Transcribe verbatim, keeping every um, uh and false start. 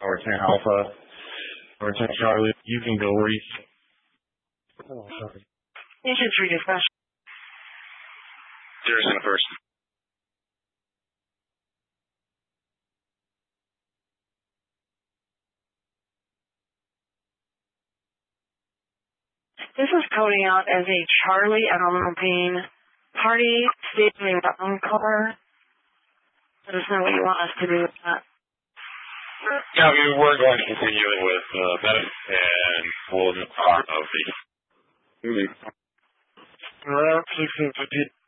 Tower ten Alpha, Tower ten Charlie. You can go where you... Oh, sorry. Engine three dispatch. There's in the first. This is coding out as a Charlie at Alpine party stationing down car. Let us know what you want us to do with that. Yeah, we were going to continue it with uh, benefit and full part of the. Around sixteen fifty.